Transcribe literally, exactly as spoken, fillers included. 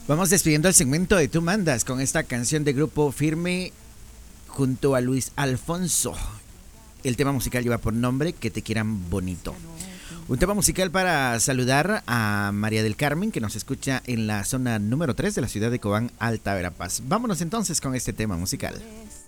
Vamos despidiendo el segmento de Tú Mandas con esta canción de Grupo Firme junto a Luis Alfonso. El tema musical lleva por nombre Que te quieran bonito. Un tema musical para saludar a María del Carmen, que nos escucha en la zona número tres de la ciudad de Cobán, Alta Verapaz. Vámonos entonces con este tema musical.